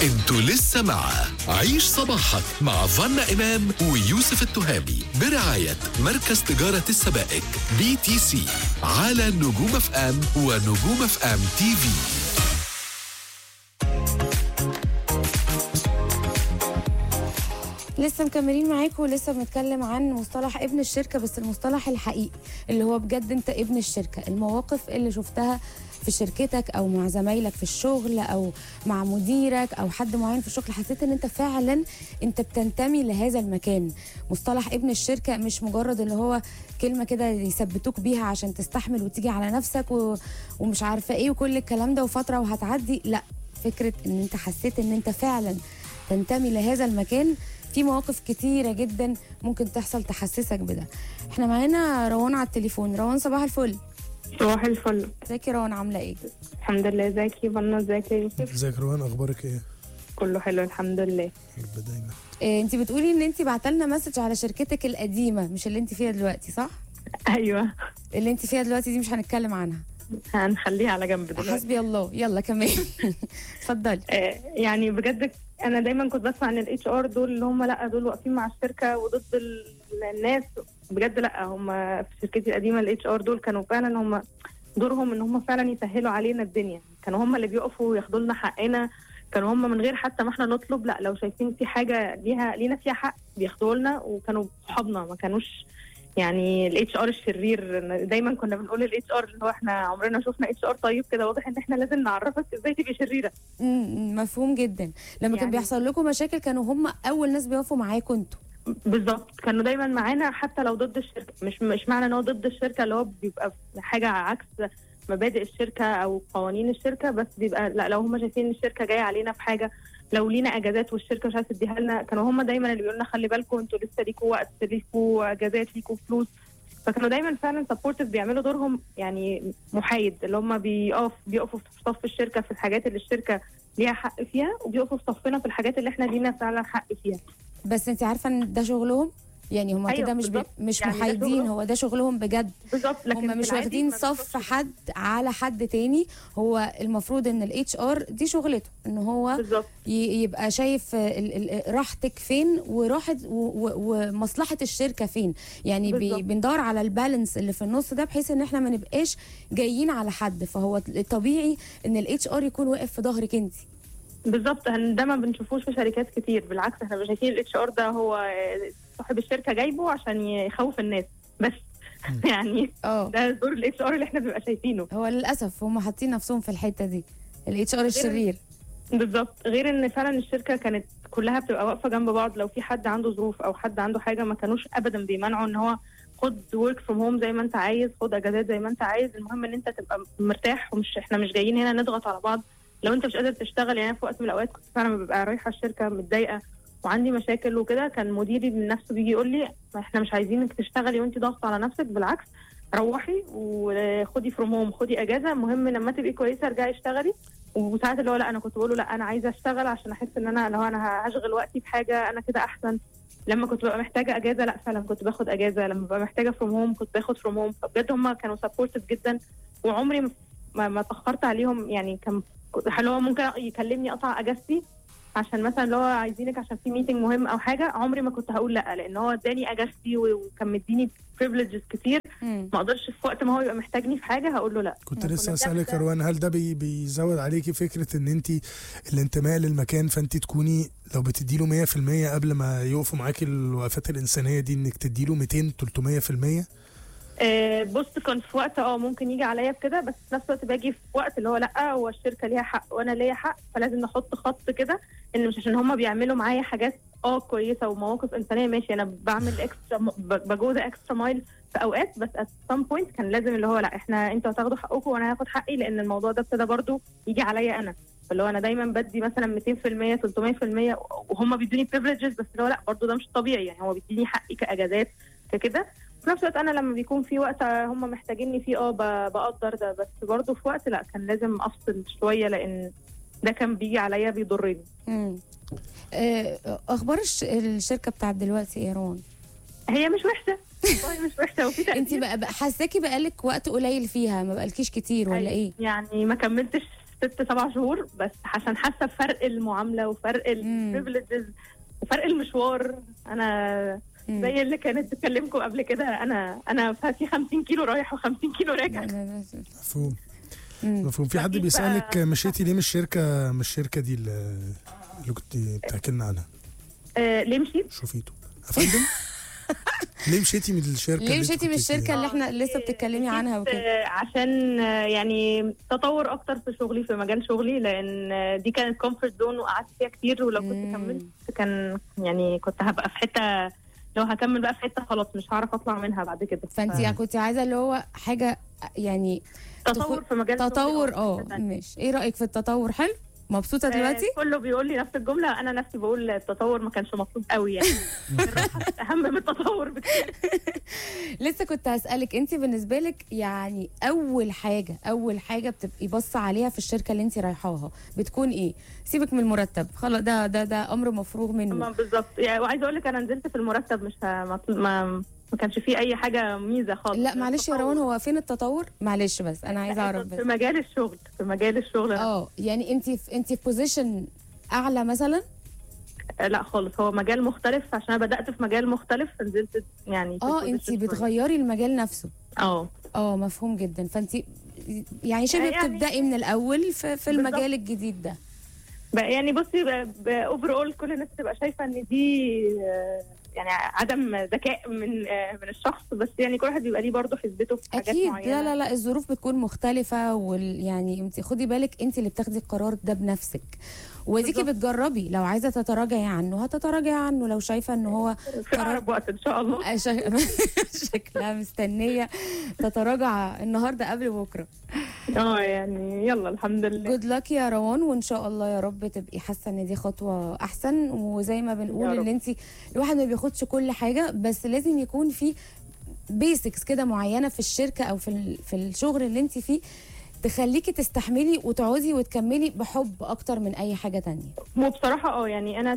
انتوا لسه مع عيش صباحك مع فانا إمام ويوسف التهامي برعاية مركز تجارة السبائك BTC على نجوم اف ام ونجوم اف ام تي في. لسه مكملين معاكم ولسه بنتكلم عن مصطلح ابن الشركة، بس المصطلح الحقيقي اللي هو بجد انت ابن الشركة. المواقف اللي شفتها في شركتك او مع زمايلك في الشغل او مع مديرك او حد معين في الشغل، حسيت ان انت فعلا انت بتنتمي لهذا المكان. مصطلح ابن الشركة مش مجرد اللي هو كلمة كده يثبتوك بيها عشان تستحمل وتيجي على نفسك ومش عارفة ايه وكل الكلام ده وفترة وهتعدي. لا، فكرة ان انت حسيت ان انت فعلا تنتمي لهذا المكان. في مواقف كتيرة جدا ممكن تحصل تحسسك بده. احنا معانا روان على التليفون. روان صباح الفل. صباح الفل. ازيك يا روان، عاملة ايه؟ الحمد لله. ازيك يا بنا؟ ازيك يا يوسف؟ ازيك روان، اخبارك ايه؟ كله حلو الحمد لله. يبقى دايما. انت بتقولي ان انت بعتلنا مسج على شركتك القديمة، مش اللي انت فيها دلوقتي، صح؟ ايوه، اللي انت فيها دلوقتي دي مش هنتكلم عنها، هنخليها على جنب دلوقتي. حسبي الله. يلا كمان. اتفضلي. يعني بجد انا دايما كنت بسمع ان الاتش ار دول اللي هم لا دول واقفين مع الشركه وضد الناس. بجد لا، هم في شركتي القديمه الاتش ار دول كانوا فعلا هم دورهم ان هم فعلا يسهلوا علينا الدنيا. كانوا هم اللي بيقفوا ياخدوا لنا حقنا. كانوا هم من غير حتى ما احنا نطلب، لا لو شايفين في حاجه لينا فيها حق بياخدوا لنا، وكانوا صحابنا ما كانوش يعني الاتش ار الشرير. دايما كنا بنقول الاتش ار اللي هو احنا عمرنا شفنا اتش ار طيب كده. واضح ان احنا لازم نعرفك ازاي تبقي شريره. مفهوم جدا. لما كان بيحصل لكم مشاكل كانوا هم اول ناس بيقفوا معاكم انتوا. بالظبط، كانوا دايما معانا حتى لو ضد الشركه. مش معنى ان هو ضد الشركه اللي هو بيبقى حاجه عكس مبادئ الشركه او قوانين الشركه، بس بيبقى لا، لو هم شايفين الشركه جايه علينا في حاجه، لو لينا اجازات والشركه مش عايزه تديها لنا، كانوا هم دايما اللي بيقولوا لنا خلي بالكم انتوا لسه ليكوا وقت، ليكوا اجازات، ليكوا فلوس. فكانوا دايما فعلا سبورتيف، بيعملوا دورهم يعني محايد، اللي هم بيقفوا في صف الشركه في الحاجات اللي الشركه ليها حق فيها، وبيقفوا في صفنا في الحاجات اللي احنا لينا فعلا حق فيها. بس انت عارفه ان ده شغلهم، يعني هم أيوة كده مش يعني محايدين، هو ده شغلهم بجد. بالظبط، لكن هم مش واخدين صف حد على حد تاني. هو المفروض ان الاتش ار دي شغلته ان هو بالزبط. يبقى شايف راحتك فين وراحه ومصلحه الشركه فين. يعني بندور على البالانس اللي في النص ده، بحيث ان احنا ما نبقاش جايين على حد. فهو طبيعي ان الاتش ار يكون واقف في ظهرك انت. بالظبط، ده ما بنشوفوش في شركات كتير. بالعكس، احنا شايفين الاتش ار ده هو صاحب الشركه جايبه عشان يخوف الناس بس. يعني ده دور الاتش ار اللي احنا بنبقى شايفينه. هو للاسف هم حاطين نفسهم في الحته دي، الاتش ار الشرير. بالظبط، غير ان فعلا الشركه كانت كلها بتبقى واقفه جنب بعض. لو في حد عنده ظروف او حد عنده حاجه، ما كانوش ابدا بيمنعوا ان هو خد ورك فروم هوم زي ما انت عايز، خد اجازات زي ما انت عايز. المهم ان انت تبقى مرتاح، احنا مش جايين هنا نضغط على بعض. لو انت مش قادر تشتغل، يعني في وقت من الاوقات كنت فعلا ببقى رايحه الشركه متضايقه وعندي مشاكل وكده، كان مديري من نفسه بيجي يقول لي احنا مش عايزينك تشتغلي وانت ضاغطه على نفسك، بالعكس روحي وخدي فروم هوم، خدي اجازه، المهم لما تبقي كويسه ارجعي اشتغلي. وساعات اللي هو لا، انا كنت بقول له لا انا عايزه اشتغل عشان احس ان انا هشغل وقتي بحاجه انا كده احسن. لما كنت ببقى محتاجه اجازه، لا فعلا كنت باخد اجازه. لما ببقى محتاجه فروم هوم كنت باخد فروم هوم. فبجد هم كانوا سبورتيف جدا، وعمري ما تاخرت عليهم. يعني كان حلوه ممكن يكلمني اقطع اجازتي عشان مثلا لو عايزينك عشان في ميتنج مهم او حاجه، عمري ما كنت هقول لا، لان هو اداني اجازتي وكان مديني بريفليجز كتير. ما اقدرش في وقت ما هو يبقى محتاجني في حاجه هقول له لا. كنت لسه اسالك يا روان، هل ده بيزود عليكي فكره ان انت الانتماء للمكان، فانت تكوني لو بتديله 100% قبل ما يقفوا معاكي الوقفات الانسانيه دي، انك تديله 200 300%؟ بص، كنت في وقت ممكن يجي عليا بكده، بس في نفس الوقت باجي في وقت اللي هو لا، هو الشركه ليها حق وانا ليا حق، فلازم نحط خط كده ان مش عشان هم بيعملوا معايا حاجات كويسه ومواقف انسانيه ماشي، انا بعمل اكسترا، بجوز اكسترا مايل في اوقات، بس at some point كان لازم اللي هو لا، انتوا هتاخدوا حقكم وانا هاخد حقي، لان الموضوع ده ابتدى برضو يجي عليا انا. فاللي هو انا دايما بدي مثلا 200% 300% وهم بيدوني بريفليجز، بس اللي هو لا برضو ده مش طبيعي. يعني هو بيديني حقي كاجازات كده. في نفس الوقت انا لما بيكون في وقت هم محتاجيني فيه بقدر ده، بس برضه في وقت لا، كان لازم افصل شويه لان ده كان بيجي عليا بيضرني. اخبار الشركه بتاعت دلوقتي ايه يا روان؟ هي مش وحشه والله، مش وحشه. وفي انت بقى حاساكي بقالك وقت قليل فيها، ما بقالكيش كتير ولا ايه؟ يعني ما كملتش 6-7 شهور، بس عشان حاسه بفرق المعامله وفرق البريفليجز وفرق المشوار. انا زي اللي كانت بتكلمكم قبل كده، انا في 50 كيلو رايح و50 كيلو راجع. مفهوم. مفهوم. في حد بيسالك مشيتي ليه من الشركه دي اللي كنت بتحكي لنا عنها؟ ليه مشيت؟ شوفيته افندم. ليه مشيتي من الشركه؟ اللي احنا لسه بتتكلمي عنها وكده؟ عشان يعني تطور اكتر في شغلي، في مجال شغلي، لان دي كانت كومفورت زون وقعدت فيها كتير، ولو كنت كملت كان يعني كنت هبقى في حته، لو هكمل بقى في حته خلاص مش هعرف اطلع منها بعد كده. فانت كنت عايزه اللي هو حاجه يعني تطور في مجال تطور. ماشي. ايه رايك في التطور؟ حلو؟ مبسوطه دلوقتي؟ كله بيقول لي نفس الجمله، انا نفسي بقول التطور ما كانش مطلوب قوي يعني. الراحه اهم من التطور بكتير. لسه كنت هسالك، انت بالنسبه لك يعني اول حاجه بتبقي باصه عليها في الشركه اللي انت رايحاها بتكون ايه؟ سيبك من المرتب خلاص، ده امر مفروغ منه. بالظبط يعني. وعايزه اقول لك انا نزلت في المرتب، مش ما كانش فيه اي حاجه ميزه خالص. لا معلش يا روان، هو فين التطور؟ معلش بس انا عايزه اعرف بس. في مجال الشغل يعني انت في بوزيشن اعلى مثلا؟ لا خالص، هو مجال مختلف، عشان انا بدات في مجال مختلف فنزلت يعني. انت بتغيري المجال نفسه؟ مفهوم جدا. فانت يعني شبه بتبداي من الاول في المجال الجديد ده. يعني بصي، اوفر اول كل الناس تبقى شايفه ان دي يعني عدم ذكاء من الشخص، بس يعني كل واحد بيبقى ليه برضه حسبته في حاجات أكيد. معينه. لا الظروف بتكون مختلفه، يعني انت خدي بالك، انت اللي بتاخدي القرار ده بنفسك، واديكي بتجربي. لو عايزه تتراجعي عنه هتتراجعي عنه، لو شايفه ان هو في اقرب وقت ان شاء الله. شكلها مستنيه تتراجع النهارده قبل بكره. يعني يلا الحمد لله. جود لك يا روان، وان شاء الله يا رب تبقي حاسه ان دي خطوه احسن. وزي ما بنقول ان انت الواحد ما بياخدش كل حاجه، بس لازم يكون في بيسكس كده معينه في الشركه او في الشغل اللي انت فيه تخليكي تستحملي وتعوزي وتكملي بحب اكتر من اي حاجه تانية. بصراحه يعني انا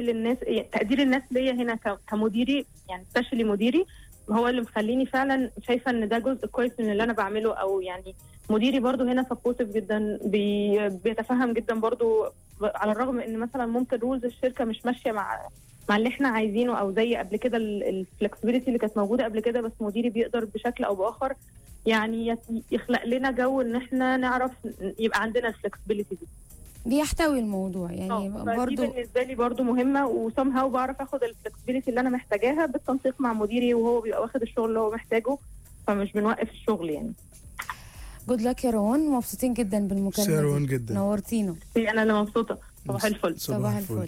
تقدير الناس ليا هنا كمديري، يعني سبيشالي مديري، هو اللي مخليني فعلا شايفه ان ده جزء كويس من اللي انا بعمله. او يعني مديري برضو هنا سبورتيف جدا، بيتفهم جدا برضو، على الرغم ان مثلا ممكن رولز الشركه مش ماشيه مع اللي احنا عايزينه، او زي قبل كده الفلكسبيليتي اللي كانت موجوده قبل كده، بس مديري بيقدر بشكل او باخر يعني يخلق لنا جو ان احنا نعرف يبقى عندنا الفلكسبيليتي دي. بيحتوي الموضوع يعني برضو. بالنسبه لي برضو مهمه، وسام هاو بعرف اخد الفلكسبيليتي اللي انا محتاجاها بالتنسيق مع مديري، وهو بيبقى واخد الشغل اللي هو محتاجه، فمش بنوقف الشغل يعني. جود لك يا روان، مبسوطين جدا بالمكالمه دي. روان جدا نورتينا. انا اللي مبسوطه. صباح الفل. صباح الفل.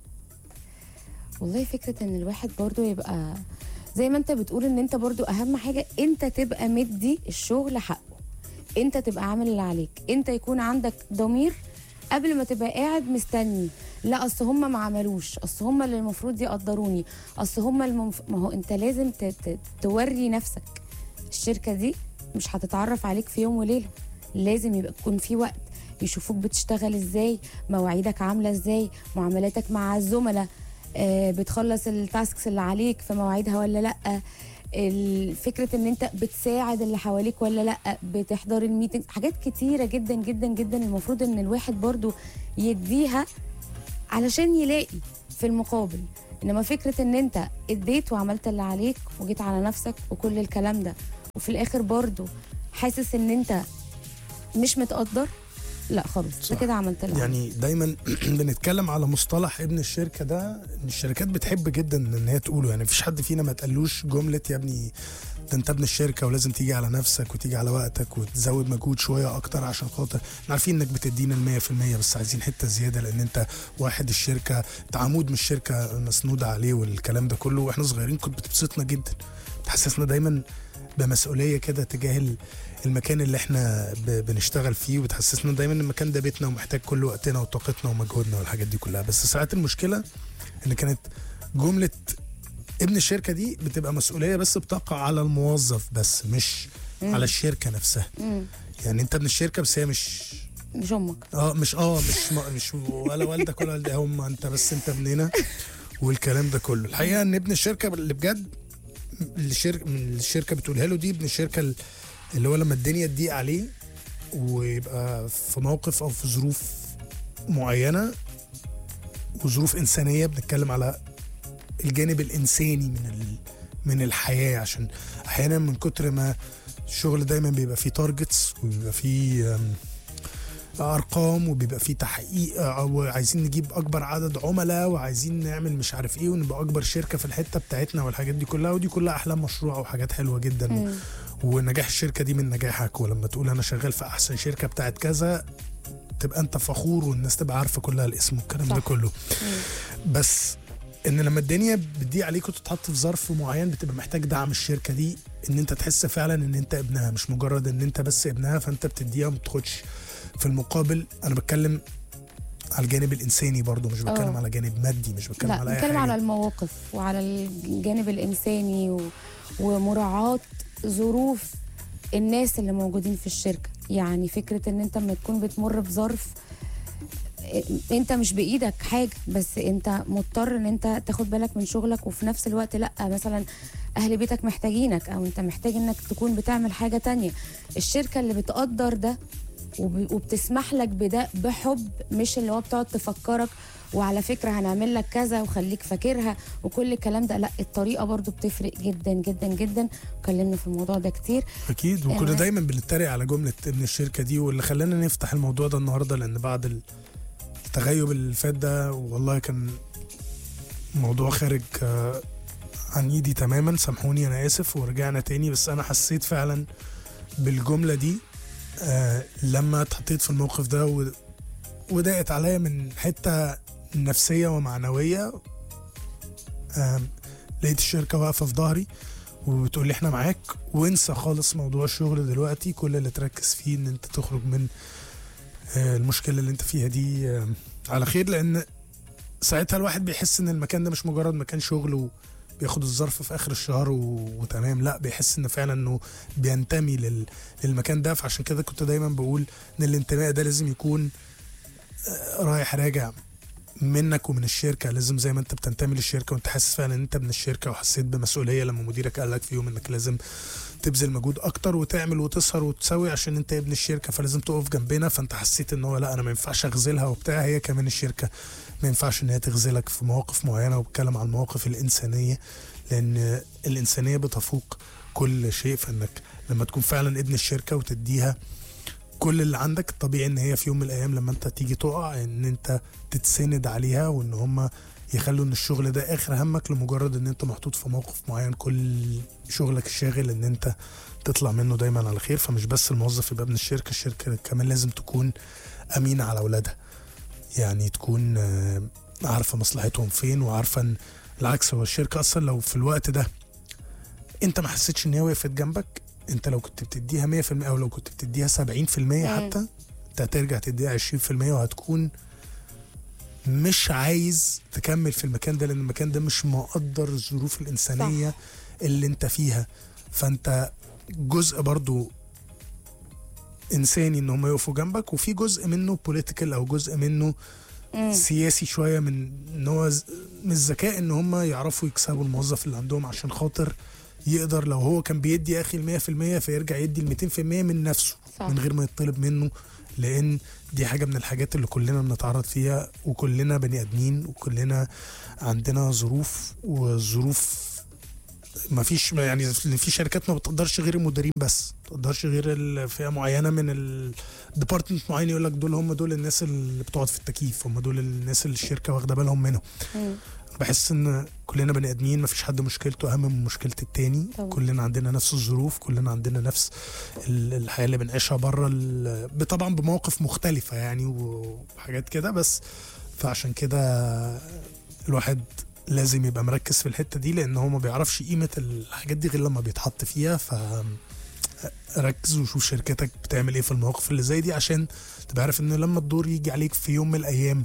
والله فكره ان الواحد برضو يبقى زي ما انت بتقول، ان انت برضو اهم حاجه انت تبقى مدي الشغل حقه، انت تبقى عامل اللي عليك، انت يكون عندك ضمير قبل ما تبقى قاعد مستني لا اصل هم ما عملوش، اصل هم اللي المفروض يقدروني، اصل هم ما هو انت لازم توري نفسك. الشركه دي مش هتتعرف عليك في يوم وليله، لازم يبقى يكون في وقت يشوفوك بتشتغل ازاي، مواعيدك عامله ازاي، معاملاتك مع الزملاء، بتخلص التاسكس اللي عليك في مواعيدها ولا لا، فكره ان انت بتساعد اللي حواليك ولا لا، بتحضر الميتنج، حاجات كتيره جدا جدا جدا المفروض ان الواحد برضو يديها علشان يلاقي في المقابل. انما فكره ان انت اديت وعملت اللي عليك وجيت على نفسك وكل الكلام ده، وفي الاخر برضو حاسس ان انت مش متقدر، لا خلاص انت كده عملت اللي يعني دايما بنتكلم على مصطلح ابن الشركه ده، ان الشركات بتحب جدا ان هي تقوله. يعني مفيش حد فينا ما تقالوش جمله يا ابني ده انت ابن الشركه ولازم تيجي على نفسك وتيجي على وقتك وتزود مجهود شويه اكتر، عشان خاطر احنا عارفين انك بتدينا 100%، بس عايزين حته زياده لان انت واحد الشركه، انت عمود من الشركه مسنوده عليه والكلام ده كله. واحنا صغيرين كنت بتبسطنا جدا، تحسسنا دايما بمسؤوليه كده تجاه المكان اللي احنا بنشتغل فيه، وبتحسسنا دايما ان المكان ده بيتنا ومحتاج كل وقتنا وطاقتنا ومجهودنا والحاجات دي كلها. بس ساعات المشكله ان كانت جمله ابن الشركه دي بتبقى مسؤوليه بس بتقع على الموظف بس، مش على الشركه نفسها. يعني انت ابن الشركه بس هي مش امك، مش ولا والدك ولا والدها، هم انت بس، انت ابننا والكلام ده كله. الحقيقه ان ابن الشركه اللي بجد الشركه بتقولها له دي ابن الشركه اللي هو لما الدنيا تضيق عليه ويبقى في موقف او في ظروف معينه وظروف انسانيه، بنتكلم على الجانب الانساني من الحياه، عشان احيانا من كتر ما الشغل دايما بيبقى فيه تارجتس وبيبقى فيه ارقام وبيبقى فيه تحقيق، او عايزين نجيب اكبر عدد عملاء وعايزين نعمل مش عارف ايه ونبقى اكبر شركه في الحته بتاعتنا والحاجات دي كلها، ودي كلها احلام مشروع وحاجات حلوه جدا. ونجاح الشركه دي من نجاحك، ولما تقول انا شغال في احسن شركه بتاعت كذا تبقى انت فخور والناس تبقى عارفه كلها الاسم والكلام ده كله. بس ان لما الدنيا بتضيق عليك وتتحط في ظرف معين بتبقى محتاج دعم الشركه دي، ان انت تحس فعلا ان انت ابنها، مش مجرد ان انت بس ابنها فانت بتديها وما بتاخدش في المقابل. انا بتكلم على الجانب الانساني برضو، مش بتكلم على جانب مادي، مش بتكلم على اي حاجه، بتكلم على المواقف وعلى الجانب الانساني ومراعاه ظروف الناس اللي موجودين في الشركه. يعني فكره ان انت لما تكون بتمر بظرف انت مش بايدك حاجه، بس انت مضطر ان انت تاخد بالك من شغلك، وفي نفس الوقت لا مثلا اهل بيتك محتاجينك، او انت محتاج انك تكون بتعمل حاجه تانية. الشركه اللي بتقدر ده وبتسمح لك بده بحب، مش اللي هو بتقعد تفكرك وعلى فكره هنعمل لك كذا وخليك فاكرها وكل الكلام ده، لا الطريقه برضو بتفرق جدا جدا جدا. اتكلمنا في الموضوع ده كتير اكيد، وكنا دايما بنتريق على جمله ابن الشركه دي، واللي خلانا نفتح الموضوع ده النهارده لان بعد التغيب اللي فات ده والله كان موضوع خارج عن ايدي تماما، سامحوني انا اسف، ورجعنا تاني. بس انا حسيت فعلا بالجمله دي لما اتحطيت في الموقف ده وضاقت عليا من حته نفسيه ومعنويه. لقيت الشركه واقفه في ظهري وبتقول لي احنا معاك، وانسى خالص موضوع الشغل دلوقتي، كل اللي تركز فيه ان انت تخرج من المشكله اللي انت فيها دي على خير. لان ساعتها الواحد بيحس ان المكان ده مش مجرد مكان شغل وبياخد الظرف في اخر الشهر وتمام، لا بيحس ان فعلا انه بينتمي للمكان ده. فعشان كده كنت دايما بقول ان الانتماء ده لازم يكون رايح راجع منك ومن الشركه، لازم زي ما انت بتنتمي للشركه وانت حاسس فعلا ان انت من الشركه وحسيت بمسؤوليه لما مديرك قال لك في يوم انك لازم تبذل مجهود اكتر وتعمل وتسهر وتسوي عشان انت ابن الشركه فلازم تقف جنبنا، فانت حسيت ان هو لا انا ما ينفعش اغزلها وبتاع. هي كمان الشركه ما ينفعش ان هي تغزلك في مواقف معينه، وبتكلم عن المواقف الانسانيه لان الانسانيه بتفوق كل شيء. فانك لما تكون فعلا ابن الشركه وتديها كل اللي عندك، طبيعي ان هي في يوم من الايام لما انت تيجي تقع ان انت تتسند عليها، وان هم يخلوا ان الشغل ده اخر همك لمجرد ان انت محطوط في موقف معين. كل شغلك الشاغل ان انت تطلع منه دايما على خير. فمش بس الموظف يبقى ابن الشركه، الشركه كمان لازم تكون امينه على اولادها، يعني تكون عارفه مصلحتهم فين، وعارفه ان العكس. هو الشركه اصلا لو في الوقت ده انت ما حسيتش ان هي وقفت جنبك، انت لو كنت بتديها 100% او لو كنت بتديها 70% حتى، انت هترجع تديها 20% وهتكون مش عايز تكمل في المكان ده، لان المكان ده مش مقدر الظروف الانسانيه صح. اللي انت فيها. فانت جزء برضو انساني ان هم يقفوا جنبك، وفي جزء منه بوليتيكال او جزء منه سياسي شويه، من ان هو من الذكاء ان هم يعرفوا يكسبوا الموظف اللي عندهم عشان خاطر يقدر لو هو كان بيدي اخي 100% فيرجع يدي 200% من نفسه صح. من غير ما يطلب منه، لان دي حاجه من الحاجات اللي كلنا بنتعرض فيها، وكلنا بني ادمين وكلنا عندنا ظروف، والظروف ما فيش يعني في شركات ما بتقدرش غير المديرين بس، ما بتقدرش غير فئه معينه من الديبارتمنت معين يقول لك دول هم دول الناس اللي بتقعد في التكييف، هم دول الناس اللي الشركه واخده بالهم منهم. بحس ان كلنا بني ادمين، ما فيش حد مشكلته اهم من مشكله التاني طبعا. كلنا عندنا نفس الظروف، كلنا عندنا نفس الحياه اللي بنعيشها بره، طبعا بمواقف مختلفه يعني وحاجات كده. بس فعشان كده الواحد لازم يبقى مركز في الحته دي، لان هو ما بيعرفش قيمه الحاجات دي غير لما بيتحط فيها. فركز وشوف شركتك بتعمل ايه في المواقف اللي زي دي، عشان تبقى عارف ان لما الدور يجي عليك في يوم من الايام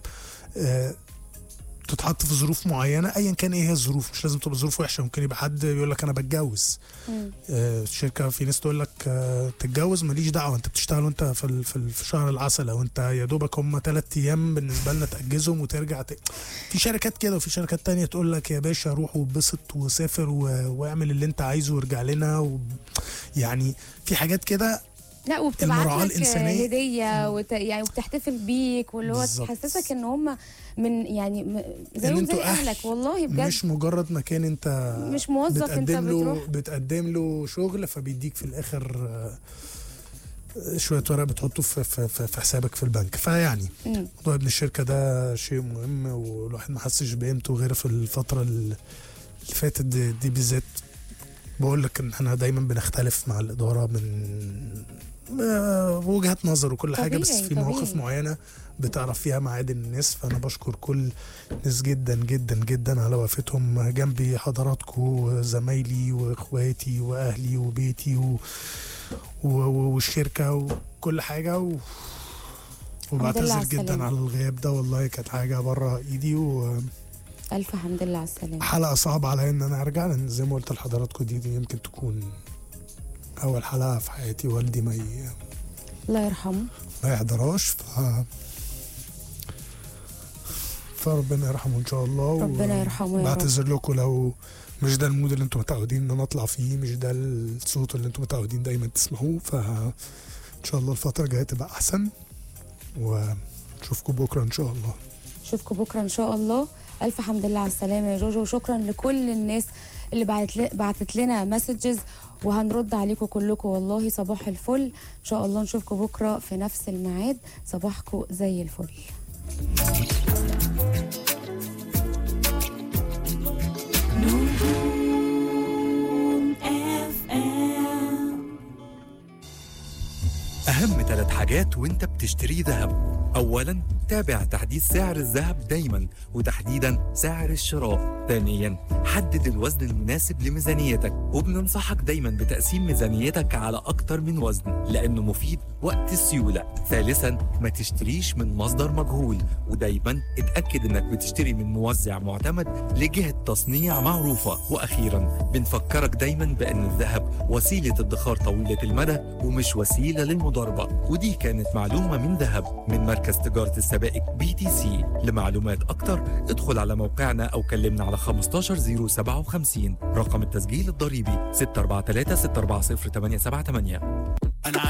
تتحط في ظروف معينه، ايا كان ايه هي الظروف، مش لازم تبقى ظروف وحشه. ممكن يبقى حد يقول لك انا بتجوز، الشركه في ناس تقول لك تتجوز ماليش دعوه، انت بتشتغل وانت في شهر العسل، او انت يا دوبك هم 3 ايام بالنسبه لنا تاجزهم وترجع في شركات كده. وفي شركات تانية تقول لك يا باشا روح واتبسط وسافر واعمل اللي انت عايزه وارجع لنا يعني في حاجات كده لا وبتبعت المراعاة لك الإنسانية. هديه يعني وبتحتفل بيك، واللي هو بالظبط. تحسسك ان هم من يعني زيهم انتوا زي اهلك والله بجد. مش مجرد مكان انت مش موظف انت بتروح. بتقدم له شغل فبيديك في الاخر شويه ورق بتحطه في حسابك في البنك. فيعني موضوع ابن الشركه ده شيء مهم، والواحد ما حسش بقيمته غير في الفتره اللي فاتت دي بالذات. بقول لك ان احنا دايما بنختلف مع الاداره من وجهات نظر وكل حاجه، بس في مواقف معينه بتعرف فيها معادن الناس. فانا بشكر كل الناس جدا جدا جدا على وقفتهم جنبي، حضراتكم زمايلي واخواتي واهلي وبيتي والشركه وكل حاجه وبعتذر جدا على الغياب ده، والله كانت حاجه بره ايدي. الف حمد لله على السلامه. حلقه صعبه عليا ان انا ارجع، لان زي ما قلت لحضراتكم دي يمكن تكون اول حلقه في حياتي والدي ما الله يرحمه ما يحضرهاش. فربنا يرحمه ان شاء الله. ربنا يرحمه يا رب. بعتذر لكم لو مش ده المود اللي انتم متعودين ان انا اطلع فيه، مش ده الصوت اللي انتم متعودين دايما تسمعوه. فان شاء الله الفتره الجايه تبقى احسن، ونشوفكم بكره ان شاء الله. اشوفكم بكره ان شاء الله. الف حمد لله على السلامه يا جوجو، وشكرا لكل الناس اللي بعتت لنا مسجز، وهنرد عليكم كلكم والله. صباح الفل، ان شاء الله نشوفكم بكره في نفس الميعاد. صباحكم زي الفل. أهم 3 حاجات وانت بتشتري ذهب. أولا، تابع تحديث سعر الذهب دايما، وتحديدا سعر الشراء. ثانيا، حدد الوزن المناسب لميزانيتك، وبننصحك دايما بتقسيم ميزانيتك على أكتر من وزن لأنه مفيد وقت السيولة. ثالثا، ما تشتريش من مصدر مجهول، ودايما اتأكد انك بتشتري من موزع معتمد لجهة تصنيع معروفة. وأخيرا، بنفكرك دايما بأن الذهب وسيلة ادخار طويلة المدى ومش وسيلة للمضاربة. ودي كانت معلومة من ذهب من مركز تجارة السبائك BTC. لمعلومات أكتر ادخل على موقعنا أو كلمنا على 15057. رقم التسجيل الضريبي 643 640 878.